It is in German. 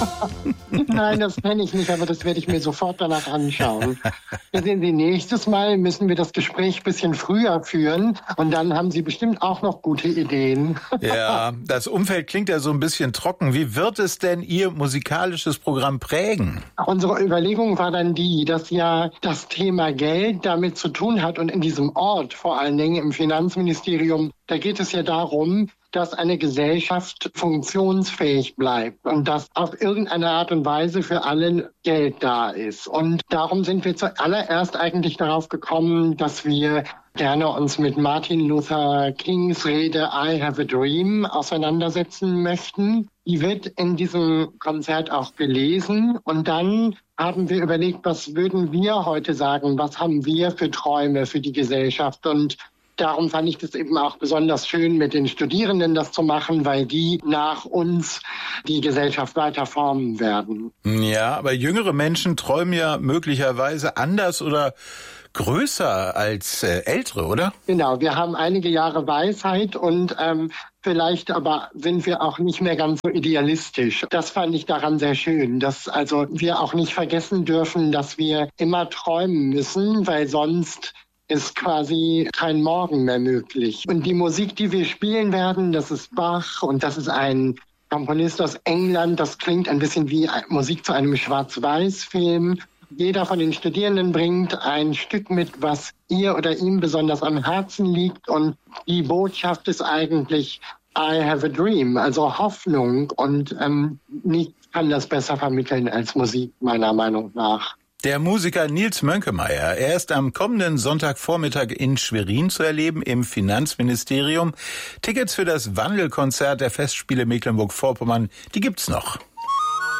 Nein, das kenne ich nicht, aber das werde ich mir sofort danach anschauen. Sehen Sie, nächstes Mal müssen wir das Gespräch ein bisschen früher führen und dann haben Sie bestimmt auch noch gute Ideen. Ja, das Umfeld klingt ja so ein bisschen trocken. Wie wird es denn Ihr musikalisches Programm prägen? Unsere Überlegung war dann die, dass ja das Thema Geld damit zu tun hat und in diesem Ort, vor allen Dingen im Finanzministerium, da geht es ja darum, dass eine Gesellschaft funktionsfähig bleibt und dass auf irgendeine Art und Weise für alle Geld da ist. Und darum sind wir zuallererst eigentlich darauf gekommen, dass wir gerne uns mit Martin Luther Kings Rede I Have a Dream auseinandersetzen möchten. Die wird in diesem Konzert auch gelesen und dann haben wir überlegt, was würden wir heute sagen, was haben wir für Träume für die Gesellschaft und darum fand ich das eben auch besonders schön, mit den Studierenden das zu machen, weil die nach uns die Gesellschaft weiter formen werden. Ja, aber jüngere Menschen träumen ja möglicherweise anders oder größer als ältere, oder? Genau, wir haben einige Jahre Weisheit und vielleicht aber sind wir auch nicht mehr ganz so idealistisch. Das fand ich daran sehr schön, dass also wir auch nicht vergessen dürfen, dass wir immer träumen müssen, weil sonst ist quasi kein Morgen mehr möglich. Und die Musik, die wir spielen werden, das ist Bach und das ist ein Komponist aus England. Das klingt ein bisschen wie Musik zu einem Schwarz-Weiß-Film. Jeder von den Studierenden bringt ein Stück mit, was ihr oder ihm besonders am Herzen liegt. Und die Botschaft ist eigentlich I have a dream, also Hoffnung. Und nichts kann das besser vermitteln als Musik, meiner Meinung nach. Der Musiker Nils Mönkemeyer, er ist am kommenden Sonntagvormittag in Schwerin zu erleben im Finanzministerium. Tickets für das Wandelkonzert der Festspiele Mecklenburg-Vorpommern, die gibt's noch.